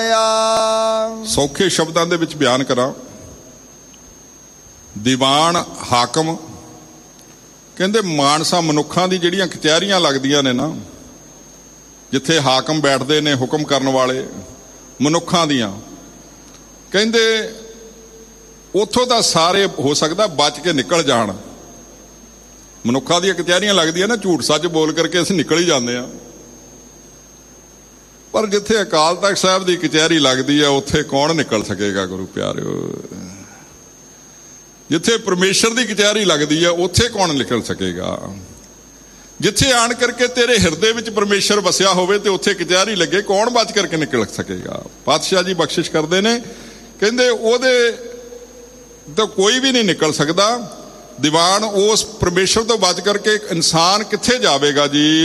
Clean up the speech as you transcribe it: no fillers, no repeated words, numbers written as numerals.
ਸੌਖੇ ਸ਼ਬਦਾਂ ਦੇ ਵਿੱਚ ਬਿਆਨ ਕਰਾਂ, ਦੀਵਾਨ ਹਾਕਮ ਕਹਿੰਦੇ ਮਾਨਸਾ ਮਨੁੱਖਾਂ ਦੀ ਜਿਹੜੀਆਂ ਕਚਹਿਰੀਆਂ ਲੱਗਦੀਆਂ ਨੇ ਨਾ, ਜਿੱਥੇ ਹਾਕਮ ਬੈਠਦੇ ਨੇ ਹੁਕਮ ਕਰਨ ਵਾਲੇ ਮਨੁੱਖਾਂ ਦੀਆਂ, ਕਹਿੰਦੇ ਉੱਥੋਂ ਦਾ ਸਾਰੇ ਹੋ ਸਕਦਾ ਬਚ ਕੇ ਨਿਕਲ ਜਾਣ। ਮਨੁੱਖਾਂ ਦੀਆਂ ਕਚਹਿਰੀਆਂ ਲੱਗਦੀਆਂ ਨਾ, ਝੂਠ ਸੱਚ ਬੋਲ ਕਰਕੇ ਅਸੀਂ ਨਿਕਲ ਹੀ ਜਾਂਦੇ ਹਾਂ, ਪਰ ਜਿੱਥੇ ਅਕਾਲ ਤਖਤ ਸਾਹਿਬ ਦੀ ਕਚਹਿਰੀ ਲੱਗਦੀ ਹੈ ਉੱਥੇ ਕੌਣ ਨਿਕਲ ਸਕੇਗਾ ਗੁਰੂ ਪਿਆਰਿਓ। ਜਿੱਥੇ ਪਰਮੇਸ਼ਰ ਦੀ ਕਚਹਿਰੀ ਲੱਗਦੀ ਹੈ ਉੱਥੇ ਕੌਣ ਨਿਕਲ ਸਕੇਗਾ। ਜਿੱਥੇ ਆਣ ਕਰਕੇ ਤੇਰੇ ਹਿਰਦੇ ਵਿੱਚ ਪਰਮੇਸ਼ਰ ਵਸਿਆ ਹੋਵੇ ਤੇ ਉੱਥੇ ਕਚਹਿਰੀ ਲੱਗੇ, ਕੌਣ ਬਚ ਕਰਕੇ ਨਿਕਲ ਸਕੇਗਾ। ਪਾਤਸ਼ਾਹ ਜੀ ਬਖਸ਼ਿਸ਼ ਕਰਦੇ ਨੇ, ਕਹਿੰਦੇ ਉਹਦੇ ਤਾਂ ਕੋਈ ਵੀ ਨਹੀਂ ਨਿਕਲ ਸਕਦਾ। ਦੀਵਾਨ ਉਸ ਪਰਮੇਸ਼ਰ ਤੋਂ ਬਚ ਕਰਕੇ ਇਨਸਾਨ ਕਿੱਥੇ ਜਾਵੇਗਾ ਜੀ।